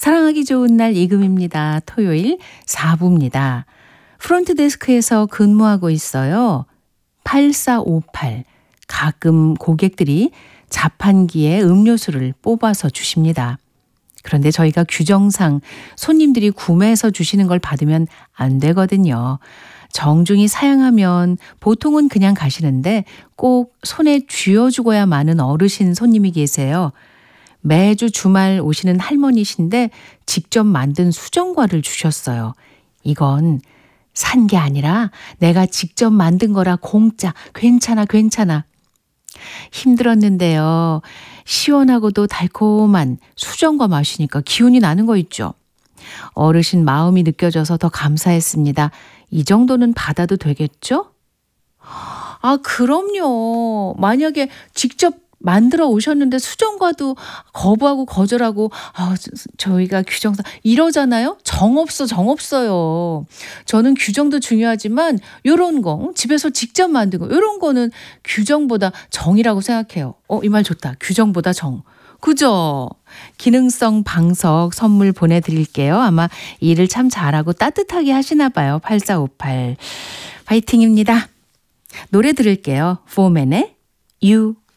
사랑하기 좋은 날 이금입니다. 토요일 4부입니다. 프론트 데스크에서 근무하고 있어요. 8458. 가끔 고객들이 자판기에 음료수를 뽑아서 주십니다. 그런데 저희가 규정상 손님들이 구매해서 주시는 걸 받으면 안 되거든요. 정중히 사양하면 보통은 그냥 가시는데 꼭 손에 쥐어주고야 마는 어르신 손님이 계세요. 매주 주말 오시는 할머니신데 직접 만든 수정과를 주셨어요. 이건 산 게 아니라 내가 직접 만든 거라 공짜. 괜찮아, 괜찮아. 힘들었는데요. 시원하고도 달콤한 수정과 마시니까 기운이 나는 거 있죠. 어르신 마음이 느껴져서 더 감사했습니다. 이 정도는 받아도 되겠죠? 아, 그럼요. 만약에 직접 만들어 오셨는데 수정과도 거부하고 거절하고 저희가 규정상 이러잖아요. 정없어요. 저는 규정도 중요하지만 요런 거 집에서 직접 만든 거 요런 거는 규정보다 정이라고 생각해요. 이 말 좋다. 규정보다 정. 그죠? 기능성 방석 선물 보내드릴게요. 아마 일을 참 잘하고 따뜻하게 하시나 봐요. 8458. 파이팅입니다. 노래 들을게요. 포맨의 You.